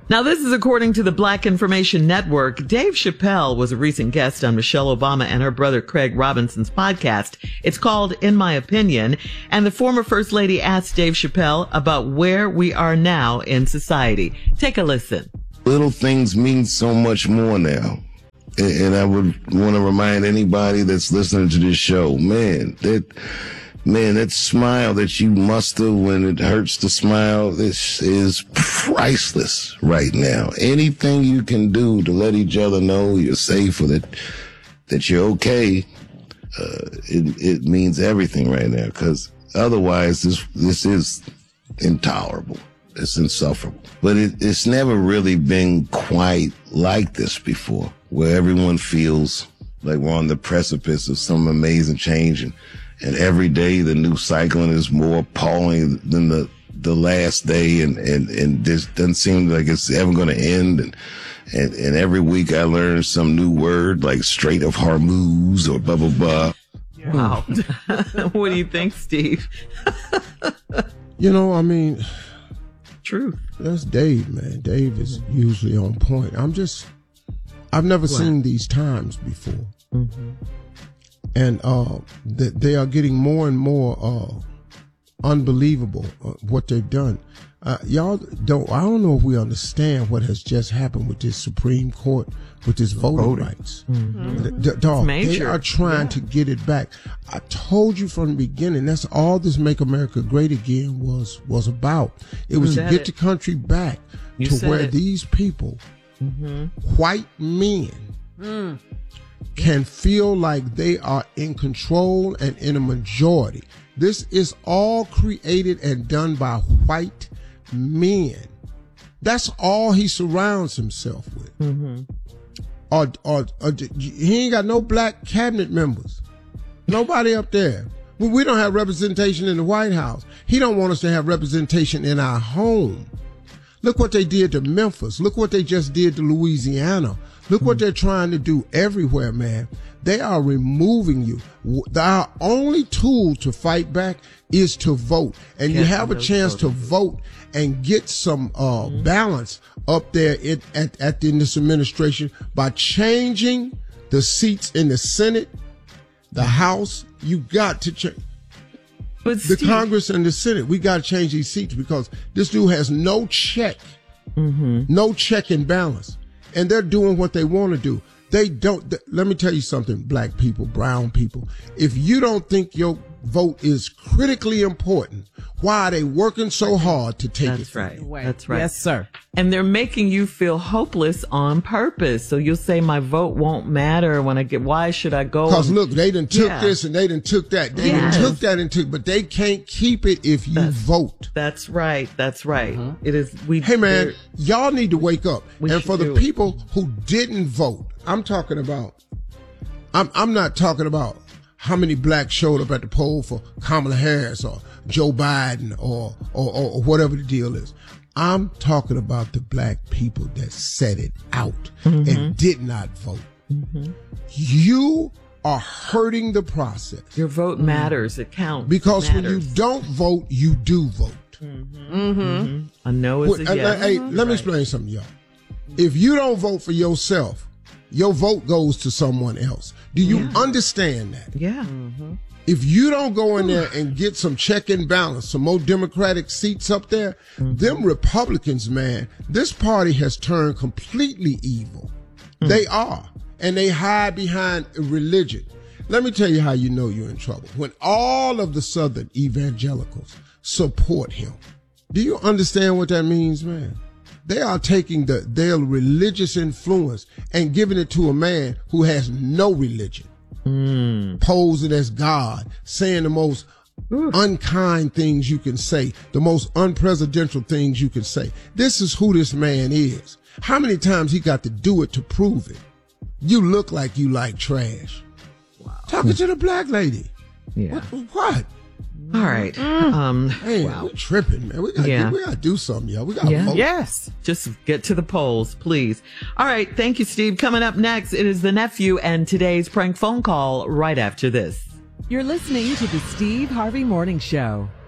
Now, this is according to the Black Information Network. Dave Chappelle was a recent guest on Michelle Obama and her brother Craig Robinson's podcast. It's called In My Opinion. And the former First Lady asked Dave Chappelle about where we are now in society. Take a listen. Little things mean so much more now. And I would want to remind anybody that's listening to this show, that smile that you muster when it hurts to smile, this is priceless right now. Anything you can do to let each other know you're safe or that you're okay, it means everything right now, because otherwise this is intolerable. It's insufferable. But it's never really been quite like this before, where everyone feels like we're on the precipice of some amazing change, and every day the new cyclone is more appalling than the last day, and this doesn't seem like it's ever going to end. And every week I learn some new word like Strait of Hormuz or blah, blah, blah. Wow. What do you think, Steve? Truth. That's Dave, man. Dave is usually on point. I've never seen these times before. Mm-hmm. And they are getting more and more unbelievable what they've done. I don't know if we understand what has just happened with this Supreme Court, with this voting rights. Mm-hmm. They are trying to get it back. I told you from the beginning, that's all this Make America Great Again was about. It was to get the country back to where these people, white men, can feel like they are in control and in a majority. This is all created and done by white men. That's all he surrounds himself with. Mm-hmm. Or he ain't got no black cabinet members. Nobody up there. We don't have representation in the White House. He don't want us to have representation in our home. Look what they did to Memphis. Look what they just did to Louisiana. Look what they're trying to do everywhere, man. They are removing you. Our only tool to fight back is to vote. And you have a chance to vote and get some balance up there in this administration by changing the seats in the Senate, the House. You got to change. The Congress and the Senate, we got to change these seats because this dude has no check, no check and balance. And they're doing what they want to do. They don't. Let me tell you something, black people, brown people. If you don't think your vote is critically important, why are they working so hard to take it? That's right. That's right. Yes, sir. And they're making you feel hopeless on purpose. So you'll say, my vote won't matter when I get, why should I go? Because look, they done took this and they done took that. They done took that and took, but they can't keep it if you vote. That's right. That's right. It is. Hey man, y'all need to wake up. And for the people who didn't vote, I'm talking about, I'm not talking about how many blacks showed up at the poll for Kamala Harris or Joe Biden or whatever the deal is. I'm talking about the black people that set it out and did not vote. You are hurting the process. Your vote matters. It counts. Because when you don't vote, you do vote. A no is a yes. Hey, let me explain something, y'all. If you don't vote for yourself, your vote goes to someone else. Do you understand that? Yeah. If you don't go in there and get some check and balance, some more Democratic seats up there, them Republicans, man, this party has turned completely evil. They are. And they hide behind religion. Let me tell you how you know you're in trouble. When all of the Southern evangelicals support him. Do you understand what that means, man? They are taking their religious influence and giving it to a man who has no religion, posing as God, saying the most unkind things you can say, the most unpresidential things you can say. This is who this man is. How many times he got to do it to prove it? You look like you like trash. Wow. Talking to the black lady. Yeah. What? All right. Hey, we're tripping, man. We gotta do something, y'all. We gotta vote. Yes. Just get to the polls, please. All right. Thank you, Steve. Coming up next, it is the nephew and today's prank phone call right after this. You're listening to the Steve Harvey Morning Show.